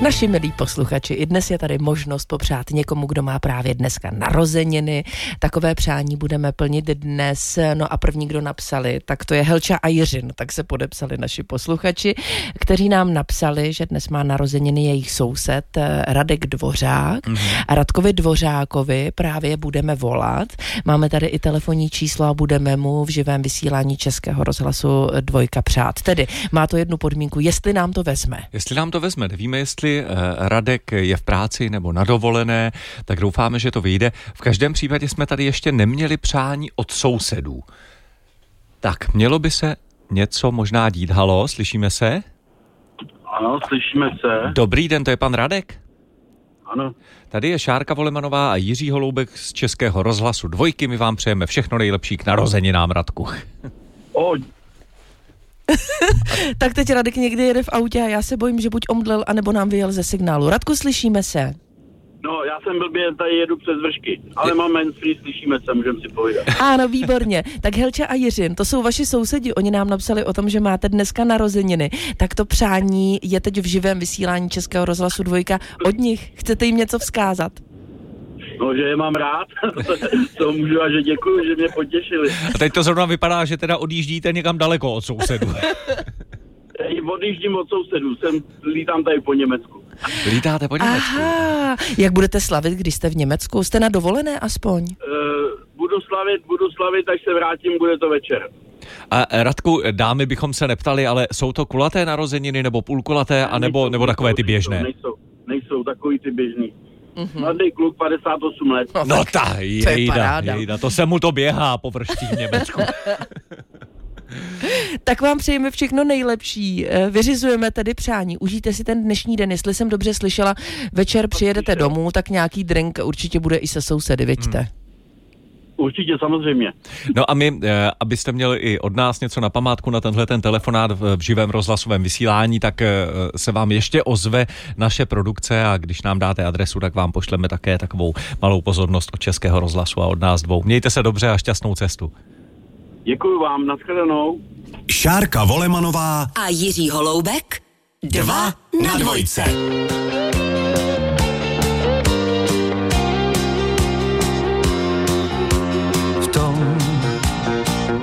Naši milí posluchači, i dnes je tady možnost popřát někomu, kdo má právě dneska narozeniny. Takové přání budeme plnit dnes. No a první, kdo napsali, tak to je Helča a Jiřin. Tak se podepsali naši posluchači, kteří nám napsali, že dnes má narozeniny jejich soused Radek Dvořák. A Radkovi Dvořákovi právě budeme volat. Máme tady i telefonní číslo a budeme mu v živém vysílání Českého rozhlasu 2 přát. Tedy má to jednu podmínku, jestli nám to vezme. Jestli nám to vezme, nevíme, jestli Radek je v práci nebo na dovolené, tak doufáme, že to vyjde. V každém případě jsme tady ještě neměli přání od sousedů. Tak, mělo by se něco možná dít. Haló, slyšíme se? Ano, slyšíme se. Dobrý den, to je pan Radek? Ano. Tady je Šárka Volemanová a Jiří Holoubek z Českého rozhlasu 2. My vám přejeme všechno nejlepší k narozeninám, Radku. Tak teď Radek někdy jede v autě a já se bojím, že buď omdlel, anebo nám vyjel ze signálu. Radku, slyšíme se? No, já jsem blbě, tady jedu přes vršky, ale mám handsfree, slyšíme se, můžeme si povídat. Ano, výborně. Tak Helča a Jiřin, to jsou vaši sousedi, oni nám napsali o tom, že máte dneska narozeniny. Tak to přání je teď v živém vysílání Českého rozhlasu 2 od nich. Chcete jim něco vzkázat? No, že je mám rád, to můžu a že děkuju, že mě potěšili. A teď to zrovna vypadá, že teda odjíždíte někam daleko od sousedů. Odjíždím od sousedů, lítám tady po Německu. Lítáte po Německu? Aha, jak budete slavit, když jste v Německu? Jste na dovolené aspoň? Budu slavit, až se vrátím, bude to večer. A Radku, dámy bychom se neptali, ale jsou to kulaté narozeniny nebo půlkulaté, nebo takové ty běžné? Nejsou takový ty běžný. Mladý kluk, 58 let. No jejda, to se mu to běhá po vrštích v Německu. Tak vám přejeme všechno nejlepší. Vyřizujeme tedy přání. Užijte si ten dnešní den. Jestli jsem dobře slyšela, večer přijedete domů, tak nějaký drink určitě bude i se sousedy, viďte? Určitě, samozřejmě. No a my, abyste měli i od nás něco na památku na tenhle ten telefonát v živém rozhlasovém vysílání, tak se vám ještě ozve naše produkce a když nám dáte adresu, tak vám pošleme také takovou malou pozornost od Českého rozhlasu a od nás 2. Mějte se dobře a šťastnou cestu. Děkuju vám, nashledanou. Šárka Volemanová a Jiří Holoubek 2 na 2.